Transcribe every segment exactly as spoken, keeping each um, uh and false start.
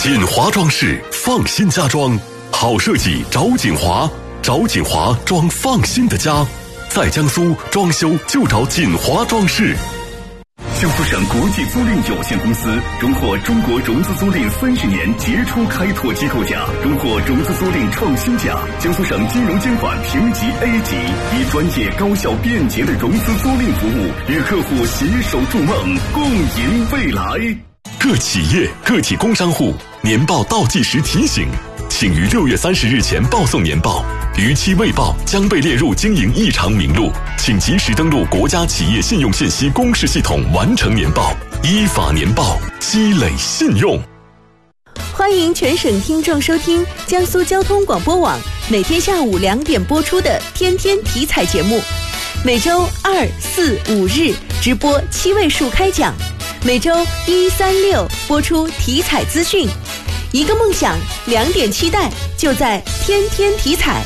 锦华装饰，放心家装，好设计找锦华，找锦华装放心的家，在江苏装修就找锦华装饰。江苏省国际租赁有限公司荣获中国融资租赁三十年杰出开拓机构奖，荣获融资租赁创新奖，江苏省金融监管评级 A 级，以专业、高效、便捷的融资租赁服务，与客户携手筑梦，共赢未来。各企业、个体工商户年报倒计时提醒，请于六月三十日前报送年报，逾期未报将被列入经营异常名录，请及时登录国家企业信用信息公示系统完成年报，依法年报，积累信用。 欢迎全省听众收听江苏交通广播网每天下午两点播出的天天体彩节目，每周二、四、五日直播七位数开讲，每周一、三、六播出体彩资讯。一个梦想，两点期待，就在天天体彩。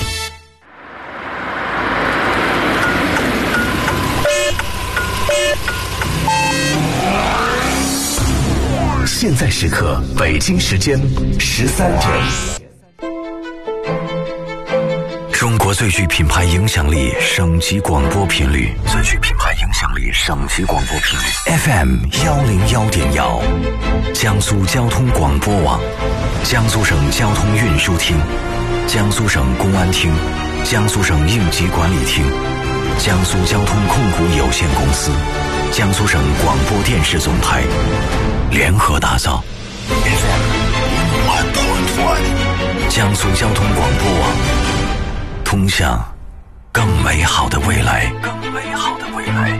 现在时刻，北京时间十三点。 中国最具品牌影响力省级广播频率，最具品牌影响力省级广播频率 F M 幺零幺点幺，江苏交通广播网，江苏省交通运输厅，江苏省公安厅，江苏省应急管理厅，江苏交通控股有限公司，江苏省广播电视总台联合打造 F M 一点一，江苏交通广播网，通向更美好的未来，更美好的未来。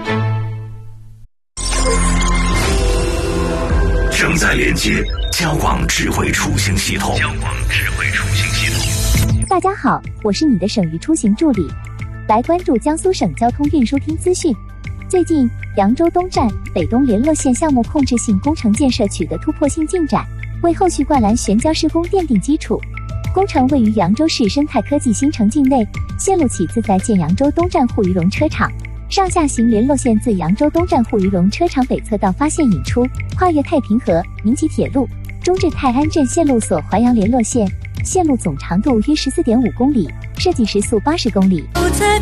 正在连接交广智慧出行系统。交广智慧出行系统。 大家好，我是你的省域出行助理，来关注江苏省交通运输厅资讯。最近，扬州东站北东联络线项目控制性工程建设取得突破性进展，为后续灌篮悬交施工奠定基础。工程位于扬州市生态科技新城境内，线路起自在建扬州东站沪渝蓉车场，上下行联络线自扬州东站沪渝蓉车场北侧到发线引出，跨越太平河、民集铁路，中至泰安镇线路所淮阳联络线，线路总长度约 十四点五公里，设计时速八十公里。 不再